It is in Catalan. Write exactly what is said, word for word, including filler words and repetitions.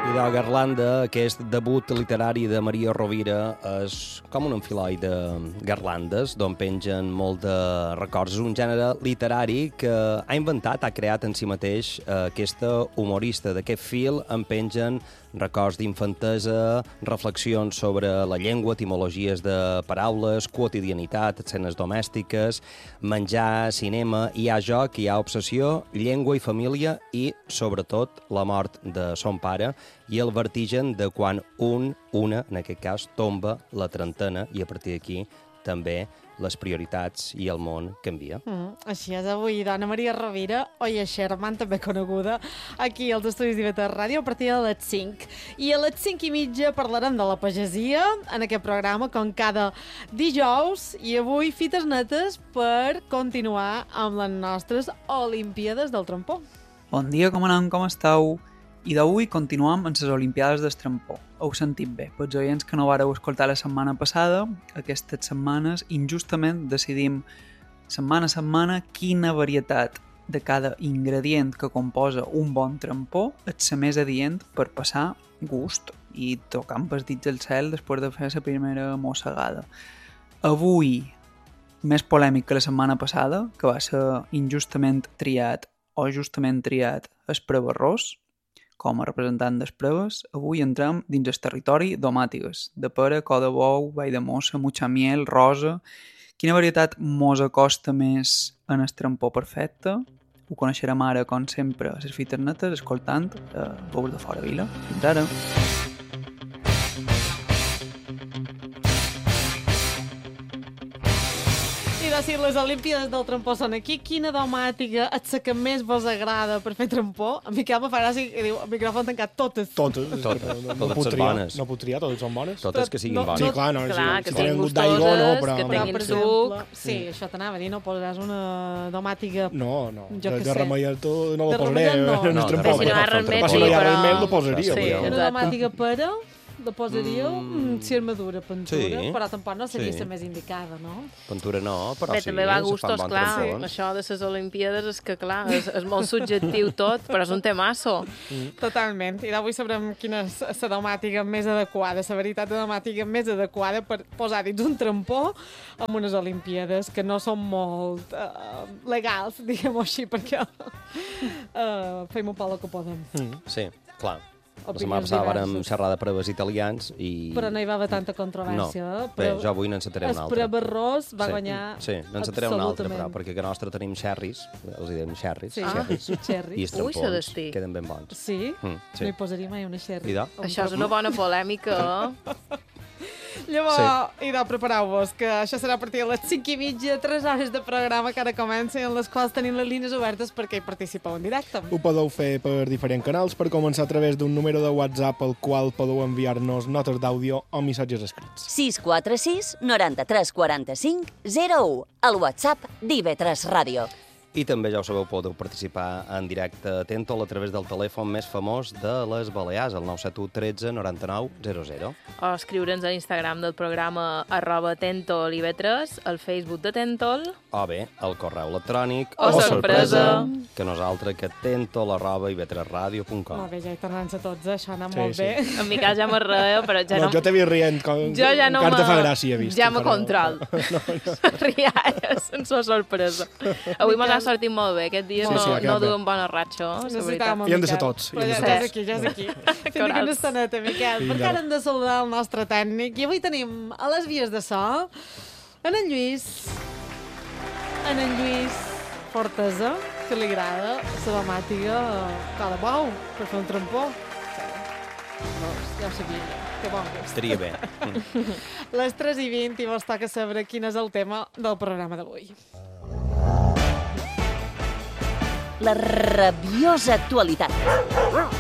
I de Garlanda, aquest debut literari de Maria Rovira és com un enfiloi de garlandes d'on pengen molt de records. És un gènere literari que ha inventat, ha creat en si mateix eh, aquesta humorista. D'aquest fil en pengen records d'infantesa, reflexions sobre la llengua, etimologies de paraules, quotidianitat, escenes domèstiques, menjar, cinema, hi ha joc, hi ha obsessió, llengua i família i, sobretot, la mort de son pare i el vertigen de quan un, una, en aquest cas, tomba la trentena i a partir d'aquí també les prioritats i el món canvia. Mm, així és avui, dona Maria Rovira, Oia Sherman, també coneguda, aquí als estudis d'I V tres Ràdio a partir de les cinc. I a les cinc i mitja parlarem de la pagesia en aquest programa, com cada dijous, i avui fites netes per continuar amb les nostres Olimpíades del Trampó. Bon dia, com anem, com esteu? I d'avui continuam amb les Olimpiades del Trampó. Heu sentit bé, pels oients que no vareu escoltar la setmana passada, aquestes setmanes injustament decidim setmana a setmana quina varietat de cada ingredient que composa un bon trampó és la més adient per passar gust i tocar amb els dits al cel després de fer la primera mossegada. Avui, més polèmic que la setmana passada, que va ser injustament triat o justament triat el prebarrós, com a representant des proves, avui entrem dins el territori domàtigues, de pera, coda bou, vall de mossa, mucha miel, rosa... Quina varietat mos acosta més en el trampó perfecte? Ho coneixerem ara, com sempre, a les fites netes, escoltant eh, Veus de Fora Vila. Fins ara! Si les Olimpíades del Trampó són aquí, quina domàtica és la que més vos agrada per fer trampó? En Miquel me fa gràcia que diu, el micròfon tancat, totes. Totes. Totes. No, no, no, Totes puc són triar, bones. no puc triar, totes són bones. Totes que siguin No, bones. Sí, clar, no, Clar, si, que si tenen tinguin gust d'aigua, no, gustoses, però... que Però, tinguin per suc. exemple, sí, això t'anava a dir, no posaràs una domàtica... No, no, Jo de, què de sé. remellato no De la posaré remellato no. en No, el de trampó. Si no hi ha Però remei, si no hi ha però... remei, la posaria. Sí, però- Una exacte. domàtica pera, la posaríeu, mm. si és madura, pintura, Sí. però tampoc no seria Sí. la més indicada, no? Pintura no, però Bé, sí, també va a se fan gustos, bons clar. trampons. Això de les Olimpíades és que, clar, és, és molt subjectiu tot, però és un temasso. Totalment. I d'avui sabrem quina és la domàtica més adequada, la veritat de domàtica més adequada per posar dins un trampó amb unes Olimpíades que no són molt uh, legals, diguem-ho així, perquè uh, fem un poc el que podem. Mm. Sí, clar. La Opinions setmana passada vàrem diverses. xerrar de preves italians i... Però no hi va haver tanta controvèrsia. No. eh? Bé, Però jo avui n'encetaré un el altre. prebarrós va sí. guanyar Sí, n'encetaré un altre, absolutament. però, perquè a nostre tenim xerris, els hi diem xerris, Sí. xerris, Ah, xerris. i els Ui, trampons s'ha d'estir. queden ben bons. Sí? Mm, No sí. hi posaria mai una xerri. I de? Un Això és trampó. una bona polèmica, eh? Llavors, sí. idò, prepareu-vos, que això serà a partir de les cinc i mitja, tres hores de programa que ara comença i en les quals tenim les línies obertes perquè hi participeu en directe. Ho podeu fer per diferents canals, per començar a través d'un número de WhatsApp al qual podeu enviar-nos notes d'àudio o missatges escrits. sis quatre sis noranta-tres quaranta-cinc zero u, el WhatsApp d'I V tres Ràdio. I també, ja ho sabeu, podeu participar en directe a Tentol a través del telèfon més famós de les Balears, el nou set u tretze noranta-nou zero zero. O escriure'ns a l'Instagram del programa arroba Tentol I V tres, al Facebook de Tentol. O bé, el correu electrònic O sorpresa. que nosaltres que tentol arroba i v tres ràdio punt com. Molt bé, ja hi tornant-se tots, eh? Això ha anat Sí, molt sí. bé. En Miquel ja me reia, però ja No, no... jo t'he vist rient, com, Jo ja no encara te me- fa gràcia, he vist. Ja me però- control. No, no. Rialles, sense sorpresa. Avui mos ha sortit molt bé. Aquest dia Sí, no, sí, ha no quedat bé. duem bona ratxa, la veritat. Necessitàvem I hem de ser Miquel. tots, i Però hem de ja, ser ja és tots. aquí, ja és aquí. Fem aquí Corals. una estoneta, Miquel. Fins Perquè ara. ara hem de saludar el nostre tècnic. I avui tenim a les vies de so en en Lluís, en en Lluís Fortesa, que li agrada la domàtica cada bou per fer un trampó. Ja ho sabia jo. Que bon gust. Estaria bé. Les tres i vint i vos toca saber quin és el tema del programa d'avui. La rabiosa actualitat.